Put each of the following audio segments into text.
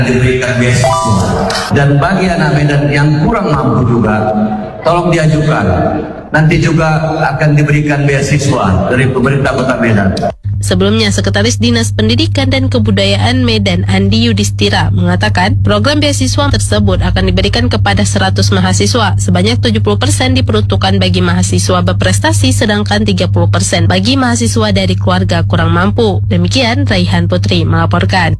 diberikan beasiswa. Dan bagi anak Medan yang kurang mampu juga, tolong diajukan. Nanti juga akan diberikan beasiswa dari pemerintah Kota Medan. Sebelumnya, Sekretaris Dinas Pendidikan dan Kebudayaan Medan Andi Yudhistira mengatakan program beasiswa tersebut akan diberikan kepada 100 mahasiswa. Sebanyak 70% diperuntukkan bagi mahasiswa berprestasi, sedangkan 30% bagi mahasiswa dari keluarga kurang mampu. Demikian Raihan Putri melaporkan.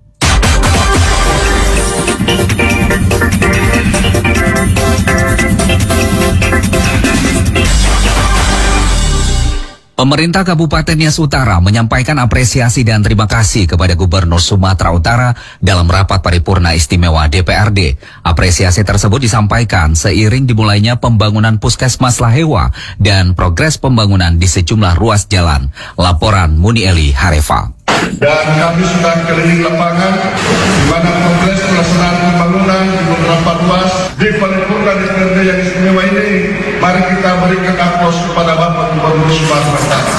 Pemerintah Kabupaten Nias Utara menyampaikan apresiasi dan terima kasih kepada Gubernur Sumatera Utara dalam rapat paripurna istimewa DPRD. Apresiasi tersebut disampaikan seiring dimulainya pembangunan Puskesmas Lahewa dan progres pembangunan di sejumlah ruas jalan. Laporan Muni Eli Harefa. Dan kami sudah keliling lapangan di mana progres pelaksanaan pembangunan di beberapa ruas di paripurna DPRD yang istimewa ini. Mari kita berikan aplaus kepada Bapak Gubernur Sumatera Utara.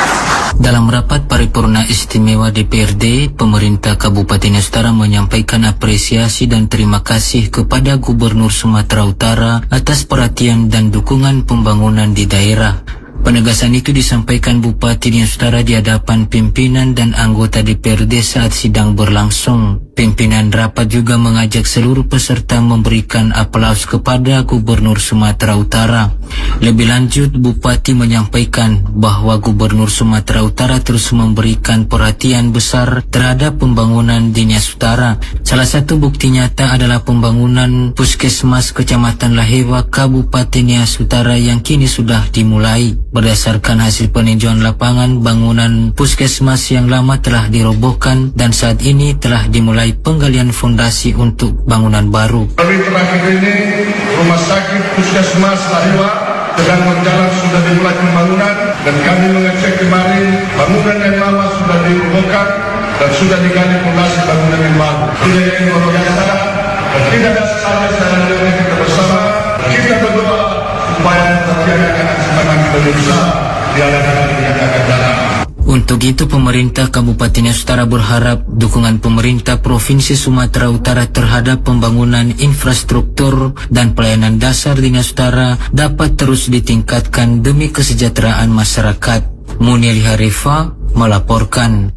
Dalam rapat paripurna istimewa DPRD, pemerintah Kabupaten Nias Utara menyampaikan apresiasi dan terima kasih kepada Gubernur Sumatera Utara atas perhatian dan dukungan pembangunan di daerah. Penegasan itu disampaikan Bupati Nias Utara di hadapan pimpinan dan anggota DPRD saat sidang berlangsung. Pimpinan rapat juga mengajak seluruh peserta memberikan aplaus kepada Gubernur Sumatera Utara. Lebih lanjut, Bupati menyampaikan bahwa Gubernur Sumatera Utara terus memberikan perhatian besar terhadap pembangunan di Nias Utara. Salah satu bukti nyata adalah pembangunan Puskesmas Kecamatan Lahewa, Kabupaten Nias Utara yang kini sudah dimulai. Berdasarkan hasil peninjauan lapangan, bangunan Puskesmas yang lama telah dirobohkan dan saat ini telah dimulai penggalian fondasi untuk bangunan baru. Kali terakhir ini, Rumah Sakit Puskesmas Lahewa sedang berjalan, sudah dimulai pembangunan dan kami mengecek kemarin bangunan yang lama sudah dirobohkan dan sudah digali fondasi bangunan yang baru. Tidak yang luar biasa dan tidak saja secara kita bersama kita berdoa supaya terjadi akan semangat Indonesia di hadapan yang akan datang. Untuk itu, pemerintah Kabupaten Nias Utara berharap dukungan pemerintah Provinsi Sumatera Utara terhadap pembangunan infrastruktur dan pelayanan dasar di Nias Utara dapat terus ditingkatkan demi kesejahteraan masyarakat. Munir Harifa melaporkan.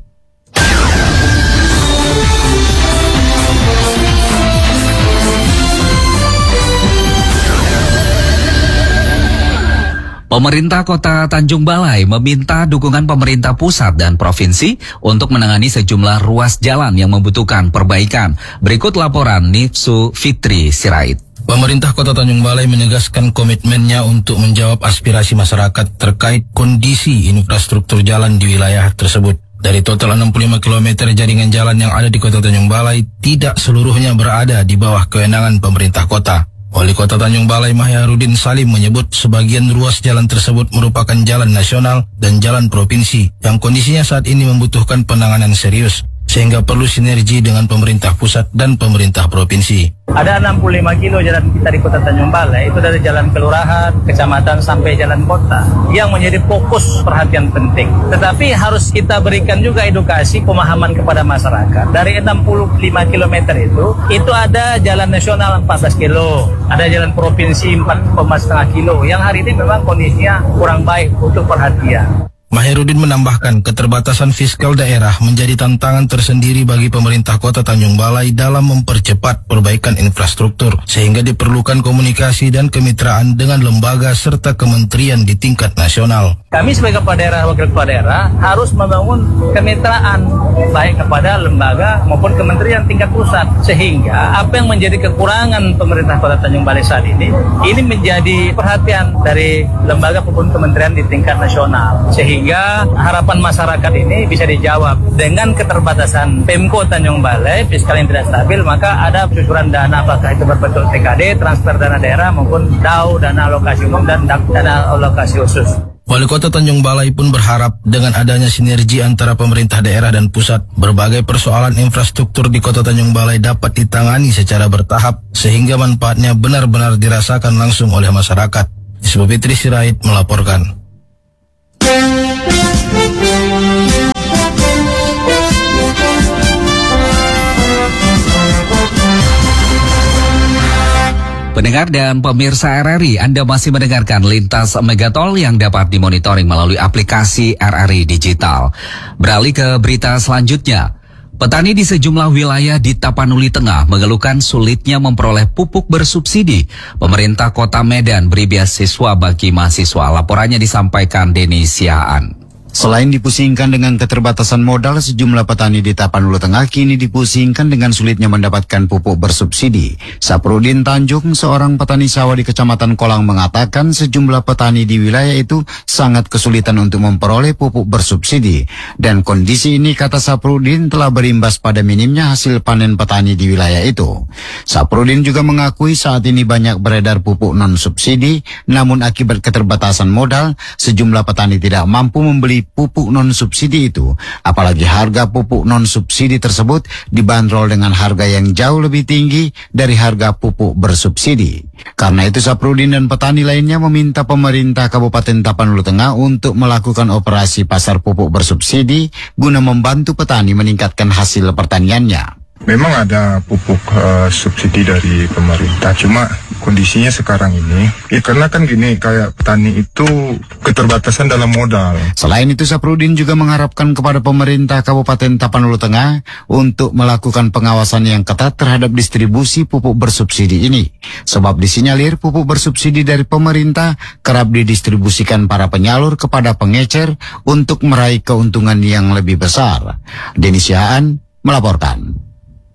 Pemerintah Kota Tanjung Balai meminta dukungan pemerintah pusat dan provinsi untuk menangani sejumlah ruas jalan yang membutuhkan perbaikan. Berikut laporan Nifsu Fitri Sirait. Pemerintah Kota Tanjung Balai menegaskan komitmennya untuk menjawab aspirasi masyarakat terkait kondisi infrastruktur jalan di wilayah tersebut. Dari total 65 km jaringan jalan yang ada di Kota Tanjung Balai, tidak seluruhnya berada di bawah kewenangan pemerintah kota. Wali Kota Tanjung Balai Mahyarudin Salim menyebut sebagian ruas jalan tersebut merupakan jalan nasional dan jalan provinsi yang kondisinya saat ini membutuhkan penanganan serius, sehingga perlu sinergi dengan pemerintah pusat dan pemerintah provinsi. Ada 65 kilo jalan kita di Kota Tanjung Balai, itu dari jalan kelurahan, kecamatan sampai jalan kota, yang menjadi fokus perhatian penting. Tetapi harus kita berikan juga edukasi, pemahaman kepada masyarakat. Dari 65 km itu ada jalan nasional 14 kilo, ada jalan provinsi 4,5 kilo, yang hari ini memang kondisinya kurang baik untuk perhatian. Mahyarudin menambahkan keterbatasan fiskal daerah menjadi tantangan tersendiri bagi pemerintah Kota Tanjung Balai dalam mempercepat perbaikan infrastruktur, sehingga diperlukan komunikasi dan kemitraan dengan lembaga serta kementerian di tingkat nasional. Kami sebagai kepala daerah, wakil kepala daerah harus membangun kemitraan baik kepada lembaga maupun kementerian tingkat pusat, sehingga apa yang menjadi kekurangan pemerintah Kota Tanjung Balai saat ini menjadi perhatian dari lembaga maupun kementerian di tingkat nasional, sehingga harapan masyarakat ini bisa dijawab. Dengan keterbatasan Pemko Tanjung Balai, fiskal yang tidak stabil, maka ada cucuran dana, apakah itu berbentuk TKD, transfer dana daerah maupun DAU, dana alokasi umum dan dana alokasi khusus. Wali Kota Tanjung Balai pun berharap dengan adanya sinergi antara pemerintah daerah dan pusat, berbagai persoalan infrastruktur di Kota Tanjung Balai dapat ditangani secara bertahap sehingga manfaatnya benar-benar dirasakan langsung oleh masyarakat. Isbu Fitri Sirait melaporkan. Pendengar dan pemirsa RRI, Anda masih mendengarkan Lintas Megatol yang dapat dimonitoring melalui aplikasi RRI Digital. Beralih ke berita selanjutnya. Petani di sejumlah wilayah di Tapanuli Tengah mengeluhkan sulitnya memperoleh pupuk bersubsidi. Pemerintah Kota Medan beri beasiswa bagi mahasiswa. Laporannya disampaikan Denny Siahaan. Selain dipusingkan dengan keterbatasan modal, sejumlah petani di Tapanuli Tengah kini dipusingkan dengan sulitnya mendapatkan pupuk bersubsidi. Saprudin Tanjung, seorang petani sawah di Kecamatan Kolang, mengatakan sejumlah petani di wilayah itu sangat kesulitan untuk memperoleh pupuk bersubsidi. Dan kondisi ini, kata Saprudin, telah berimbas pada minimnya hasil panen petani di wilayah itu. Saprudin juga mengakui saat ini banyak beredar pupuk non-subsidi, namun akibat keterbatasan modal, sejumlah petani tidak mampu membeli pupuk non-subsidi itu. Apalagi harga pupuk non-subsidi tersebut dibanderol dengan harga yang jauh lebih tinggi dari harga pupuk bersubsidi. Karena itu Saprudin dan petani lainnya meminta pemerintah Kabupaten Tapanuli Tengah untuk melakukan operasi pasar pupuk bersubsidi guna membantu petani meningkatkan hasil pertaniannya. Memang ada pupuk subsidi dari pemerintah, cuma kondisinya sekarang ini, karena kan gini, kayak petani itu keterbatasan dalam modal. Selain itu, Saprudin juga mengharapkan kepada pemerintah Kabupaten Tapanuli Tengah untuk melakukan pengawasan yang ketat terhadap distribusi pupuk bersubsidi ini. Sebab disinyalir pupuk bersubsidi dari pemerintah kerap didistribusikan para penyalur kepada pengecer untuk meraih keuntungan yang lebih besar. Denny Siahaan melaporkan.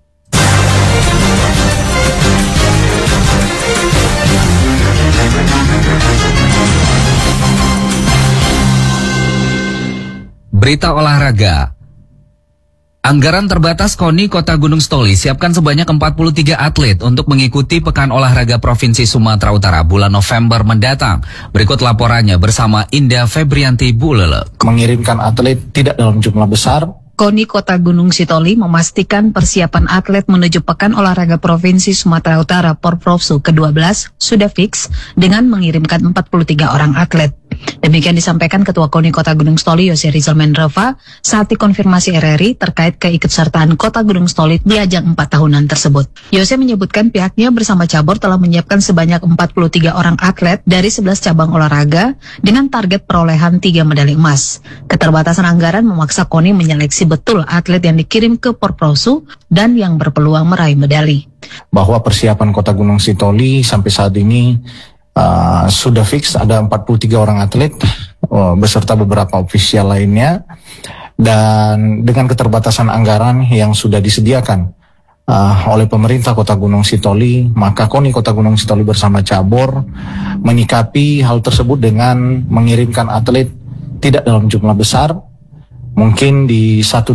Berita olahraga. Anggaran terbatas KONI Kota Gunung Stoli siapkan sebanyak 43 atlet untuk mengikuti Pekan Olahraga Provinsi Sumatera Utara bulan November mendatang. Berikut laporannya bersama Indah Febrianti Bulele. Mengirimkan atlet tidak dalam jumlah besar. KONI Kota Gunung Sitoli memastikan persiapan atlet menuju Pekan Olahraga Provinsi Sumatera Utara Porprofsu ke-12 sudah fix dengan mengirimkan 43 orang atlet. Demikian disampaikan Ketua KONI Kota Gunung Stoli Yose Rizal Menreva saat dikonfirmasi RRI terkait keikutsertaan Kota Gunung Stoli di ajang 4 tahunan tersebut. Yose menyebutkan pihaknya bersama cabur telah menyiapkan sebanyak 43 orang atlet dari 11 cabang olahraga dengan target perolehan 3 medali emas. Keterbatasan anggaran memaksa KONI menyeleksi betul atlet yang dikirim ke Porprofsu dan yang berpeluang meraih medali. Bahwa persiapan Kota Gunung Sitoli sampai saat ini sudah fix ada 43 orang atlet beserta beberapa ofisial lainnya, dan dengan keterbatasan anggaran yang sudah disediakan oleh pemerintah Kota Gunung Sitoli, maka KONI Kota Gunung Sitoli bersama cabur menyikapi hal tersebut dengan mengirimkan atlet tidak dalam jumlah besar. Mungkin di satu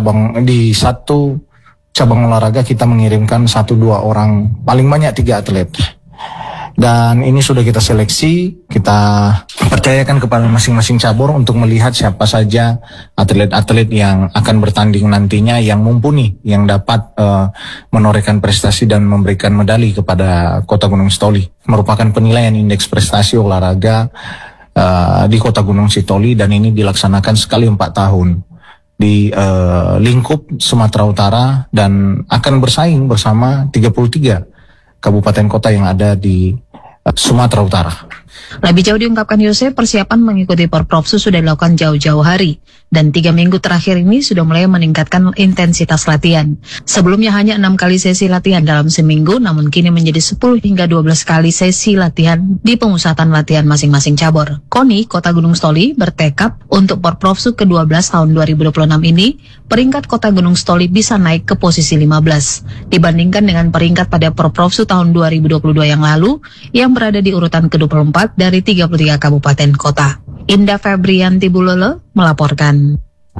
cabang olahraga kita mengirimkan 1-2 orang, paling banyak 3 atlet. Dan ini sudah kita seleksi, kita percayakan kepada masing-masing cabur untuk melihat siapa saja atlet-atlet yang akan bertanding nantinya yang mumpuni, yang dapat menorehkan prestasi dan memberikan medali kepada Kota Gunung Sitoli. Merupakan penilaian indeks prestasi olahraga di Kota Gunung Sitoli, dan ini dilaksanakan sekali 4 tahun di lingkup Sumatera Utara dan akan bersaing bersama 33 kabupaten kota yang ada di Sumatera Utara. Lebih jauh diungkapkan Yose, persiapan mengikuti Porprofsu sudah dilakukan jauh-jauh hari, dan 3 minggu terakhir ini sudah mulai meningkatkan intensitas latihan. Sebelumnya hanya 6 kali sesi latihan dalam seminggu, namun kini menjadi 10 hingga 12 kali sesi latihan di pemusatan latihan masing-masing cabur. KONI Kota Gunung Sitoli bertekad untuk Porprofsu ke-12 tahun 2026 ini, peringkat Kota Gunung Sitoli bisa naik ke posisi 15, dibandingkan dengan peringkat pada Porprofsu tahun 2022 yang lalu, yang berada di urutan ke-24 dari 33 kabupaten kota. Indah Febrianti Bulele melaporkan.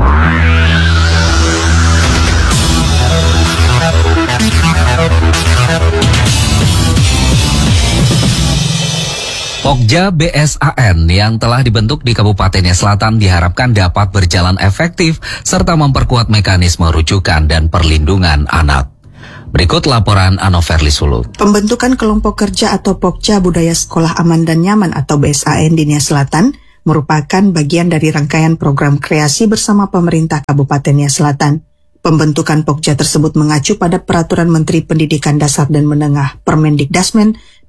Pokja BSAN yang telah dibentuk di Kabupaten Selatan diharapkan dapat berjalan efektif serta memperkuat mekanisme rujukan dan perlindungan anak. Berikut laporan Anoverli Sulu. Pembentukan kelompok kerja atau Pokja Budaya Sekolah Aman dan Nyaman atau BSAN di Nia Selatan merupakan bagian dari rangkaian program kreasi bersama pemerintah Kabupaten Nia Selatan. Pembentukan Pokja tersebut mengacu pada Peraturan Menteri Pendidikan Dasar dan Menengah Permendikdasmen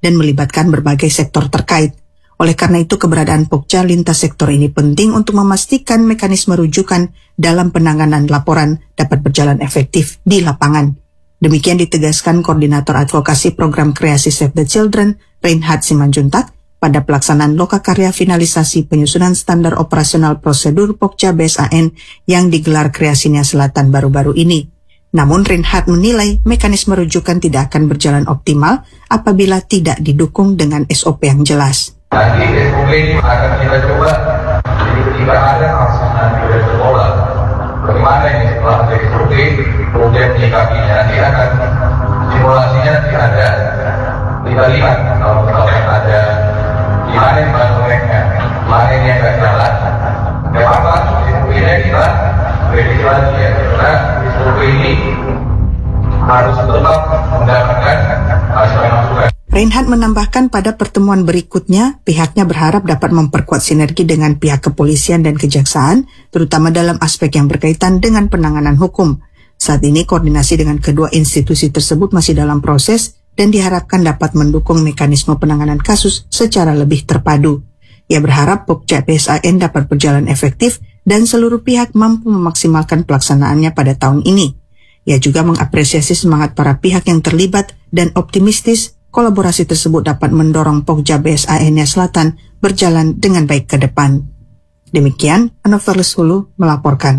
dan melibatkan berbagai sektor terkait. Oleh karena itu, keberadaan Pokja lintas sektor ini penting untuk memastikan mekanisme rujukan dalam penanganan laporan dapat berjalan efektif di lapangan. Demikian ditegaskan Koordinator Advokasi Program Kreasi Save the Children, Reinhard Simanjuntak, pada pelaksanaan lokakarya finalisasi penyusunan standar operasional prosedur Pokja BSAN yang digelar Kreasinia Selatan baru-baru ini. Namun Reinhard menilai mekanisme rujukan tidak akan berjalan optimal apabila tidak didukung dengan SOP yang jelas. Nanti SOP akan kita coba, jika ada pelaksanaan di sekolah, bagaimana ini setelah ada SOP, kemudian menyikapinya, nanti akan simulasinya nanti ada, kita lihat kalau misalkan ada gimana yang bottleneck-nya, mana yang nggak jalan, nggak apa-apa, SOP-nya kita revisi lagi ya, karena SOP ini harus tetap mendapatkan masukan. Reinhard menambahkan pada pertemuan berikutnya, pihaknya berharap dapat memperkuat sinergi dengan pihak kepolisian dan kejaksaan, terutama dalam aspek yang berkaitan dengan penanganan hukum. Saat ini koordinasi dengan kedua institusi tersebut masih dalam proses dan diharapkan dapat mendukung mekanisme penanganan kasus secara lebih terpadu. Ia berharap Pokja BSAN dapat berjalan efektif dan seluruh pihak mampu memaksimalkan pelaksanaannya pada tahun ini. Ia juga mengapresiasi semangat para pihak yang terlibat dan optimistis kolaborasi tersebut dapat mendorong Pokja BSAN-nya Selatan berjalan dengan baik ke depan. Demikian, Anovelis Hulu melaporkan.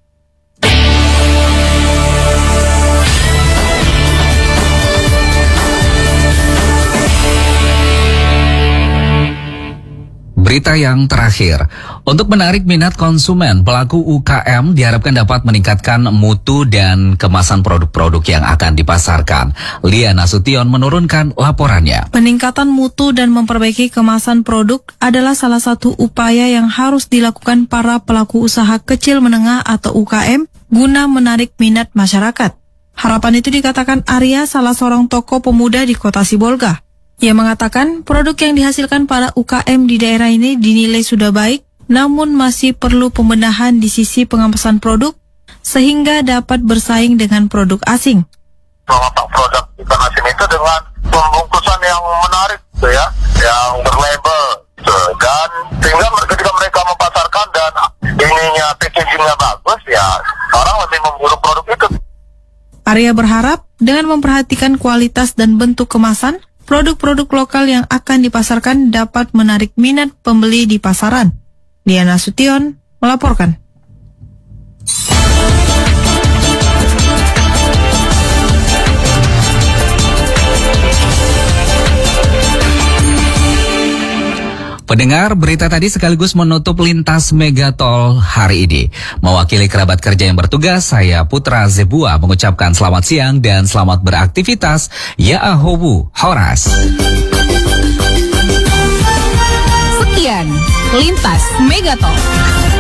Berita yang terakhir, untuk menarik minat konsumen, pelaku UKM diharapkan dapat meningkatkan mutu dan kemasan produk-produk yang akan dipasarkan. Lia Nasution menurunkan laporannya. Peningkatan mutu dan memperbaiki kemasan produk adalah salah satu upaya yang harus dilakukan para pelaku usaha kecil menengah atau UKM guna menarik minat masyarakat. Harapan itu dikatakan Arya, salah seorang tokoh pemuda di Kota Sibolga. Ia mengatakan produk yang dihasilkan para UKM di daerah ini dinilai sudah baik, namun masih perlu pembenahan di sisi pengemasan produk sehingga dapat bersaing dengan produk asing. Mengembangkan produk ikan asin itu dengan pembungkusan yang menarik, ya, yang berlabel, dan sehingga ketika mereka mempasarkan dan ininya packagingnya bagus, ya orang lebih memburu produk itu. Arya berharap dengan memperhatikan kualitas dan bentuk kemasan, produk-produk lokal yang akan dipasarkan dapat menarik minat pembeli di pasaran. Diana Sution melaporkan. Pendengar, berita tadi sekaligus menutup lintas Megatol hari ini. Mewakili kerabat kerja yang bertugas, saya Putra Zebua mengucapkan selamat siang dan selamat beraktivitas. Ya ahobu, horas. Sekian, lintas Megatol.